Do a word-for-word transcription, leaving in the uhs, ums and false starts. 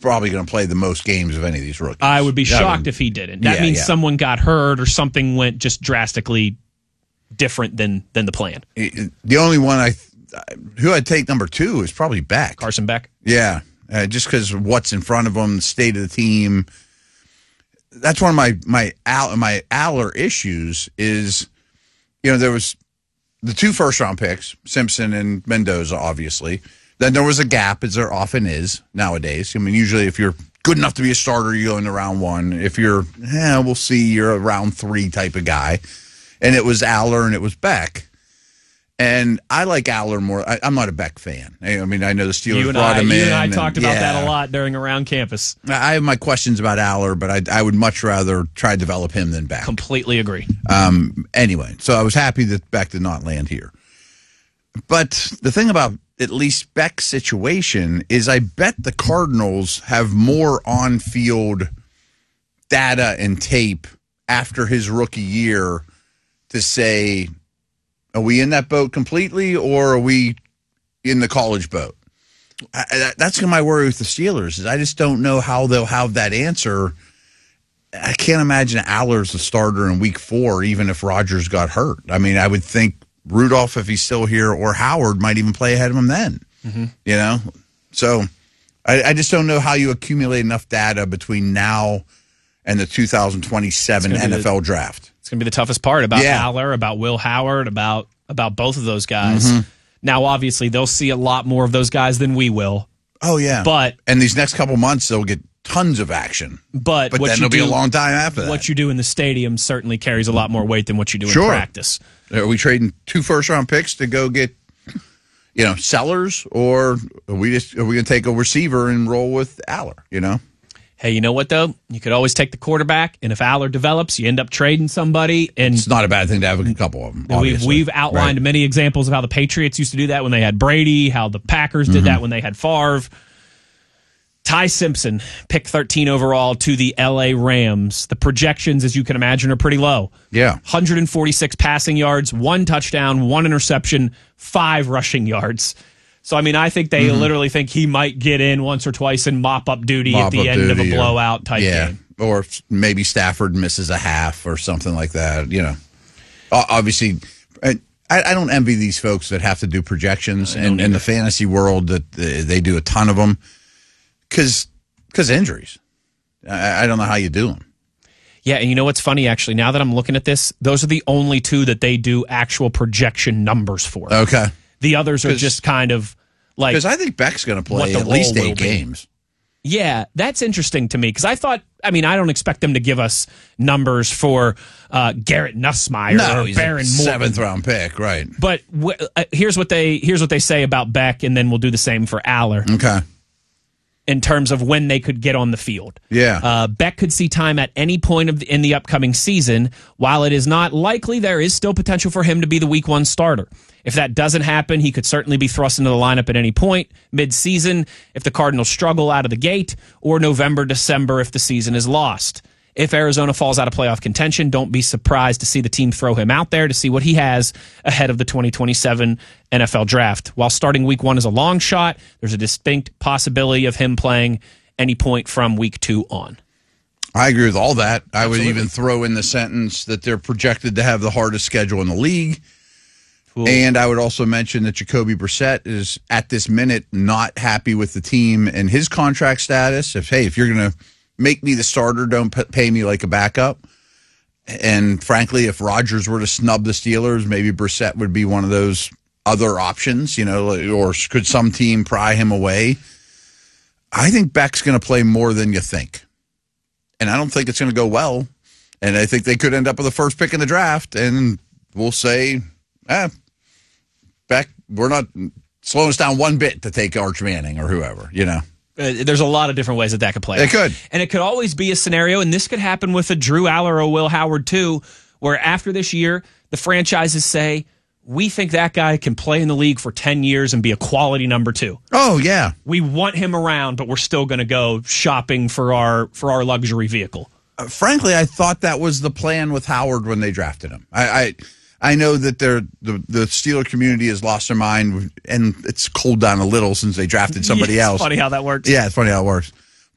probably going to play the most games of any of these rookies. I would be I shocked mean, if he didn't. That yeah, means yeah. someone got hurt or something went just drastically different than than the plan. The only one I who I'd take number two is probably Beck. Carson Beck. Yeah, uh, just because of what's in front of him, the state of the team. That's one of my my Al, my Aller issues is, you know, there was the two first round picks, Simpson and Mendoza, obviously. Then there was a gap, as there often is nowadays. I mean, usually if you're good enough to be a starter, you go into round one. If you're, eh, we'll see, you're a round three type of guy. And it was Aller and it was Beck. And I like Aller more. I, I'm not a Beck fan. I, I mean, I know the Steelers You and brought I, him you in. and I and, talked about yeah. that a lot during Around Campus. I have my questions about Aller, but I, I would much rather try to develop him than Beck. Completely agree. Um, anyway, so I was happy that Beck did not land here. But the thing about at least Beck's situation is I bet the Cardinals have more on-field data and tape after his rookie year to say, are we in that boat completely or are we in the college boat? I, that's my worry with the Steelers is I just don't know how they'll have that answer. I can't imagine Aller's the starter in week four, even if Rodgers got hurt. I mean, I would think Rudolph, if he's still here, or Howard might even play ahead of him then. Mm-hmm. You know? So I, I just don't know how you accumulate enough data between now and the two thousand twenty-seven N F L the, draft. It's going to be the toughest part about yeah. Aller, about Will Howard, about about both of those guys. Mm-hmm. Now, obviously, they'll see a lot more of those guys than we will. Oh, yeah. But and these next couple months, they'll get tons of action. But, but what then you it'll do, be a long time after that. What you do in the stadium certainly carries a lot more weight than what you do sure. in practice. Are we trading two first-round picks to go get, you know, Sellers, or are we just are we going to take a receiver and roll with Aller? You know. Hey, you know what though? You could always take the quarterback, and if Aller develops, you end up trading somebody. And it's not a bad thing to have a couple of them. We've we've outlined right. many examples of how the Patriots used to do that when they had Brady, how the Packers did mm-hmm. that when they had Favre. Ty Simpson, pick thirteen overall to the L A Rams. The projections, as you can imagine, are pretty low. Yeah. one hundred forty-six passing yards, one touchdown, one interception, five rushing yards. So, I mean, I think they mm-hmm. literally think he might get in once or twice and mop up duty mop at the end of a blowout type yeah. game. Or maybe Stafford misses a half or something like that. You know, obviously, I, I don't envy these folks that have to do projections and in the fantasy world that they do a ton of them. Because because injuries. I, I don't know how you do them. Yeah, and you know what's funny, actually? Now that I'm looking at this, those are the only two that they do actual projection numbers for. Okay. The others are just kind of like... Because I think Beck's going to play at least eight games. Yeah, that's interesting to me. Because I thought... I mean, I don't expect them to give us numbers for uh, Garrett Nussmeier no, or he's Baron a seventh-round pick, right. But w- uh, here's what they here's what they say about Beck, and then we'll do the same for Aller. Okay. In terms of when they could get on the field. Yeah. Uh, Beck could see time at any point of the, in the upcoming season. While it is not likely, there is still potential for him to be the week one starter. If that doesn't happen, he could certainly be thrust into the lineup at any point mid-season if the Cardinals struggle out of the gate, or November, December if the season is lost. If Arizona falls out of playoff contention, don't be surprised to see the team throw him out there to see what he has ahead of the twenty twenty-seven N F L draft. While starting week one is a long shot, there's a distinct possibility of him playing any point from week two on. I agree with all that. I Absolutely. would even throw in the sentence that they're projected to have the hardest schedule in the league. Cool. And I would also mention that Jacoby Brissett is, at this minute, not happy with the team and his contract status. If, hey, if you're going to make me the starter, don't pay me like a backup. And frankly, if Rodgers were to snub the Steelers, maybe Brissett would be one of those other options, you know, or could some team pry him away? I think Beck's going to play more than you think. And I don't think it's going to go well. And I think they could end up with the first pick in the draft, and we'll say, eh, Beck, we're not slowing us down one bit to take Arch Manning or whoever, you know. Uh, there's a lot of different ways that that could play. It could. And it could always be a scenario, and this could happen with a Drew Aller or Will Howard too, where after this year, the franchises say, we think that guy can play in the league for ten years and be a quality number two. Oh, yeah. We want him around, but we're still going to go shopping for our for our luxury vehicle. Uh, frankly, I thought that was the plan with Howard when they drafted him. I I, I know that they're, the, the Steeler community has lost their mind, and it's cooled down a little since they drafted somebody yeah, it's else. Funny how that works. Yeah, it's funny how it works.